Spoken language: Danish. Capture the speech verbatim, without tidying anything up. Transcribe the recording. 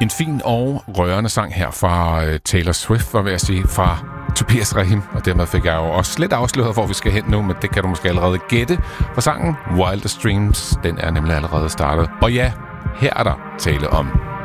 En fin og rørende sang her fra Taylor Swift, var ved at sige, fra Tobias Rahim, og dermed fik jeg jo også lidt afsløret, hvor vi skal hen nu, men det kan du måske allerede gætte. For sangen Wildest Dreams, den er nemlig allerede startet. Og ja, her er der tale om